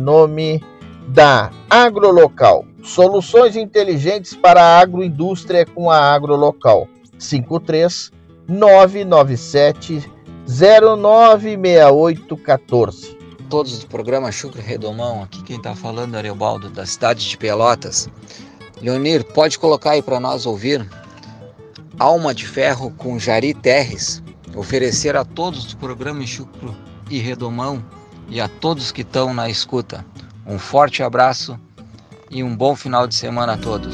nome da Agrolocal. Soluções inteligentes para a agroindústria com a Agrolocal. 53 997 096814. Todos do programa Chucre Redomão, aqui quem está falando é Ariobaldo, da cidade de Pelotas. Leonir, pode colocar aí para nós ouvir Alma de Ferro com Jari Terres, oferecer a todos do programa Chucre e Redomão e a todos que estão na escuta. Um forte abraço e um bom final de semana a todos.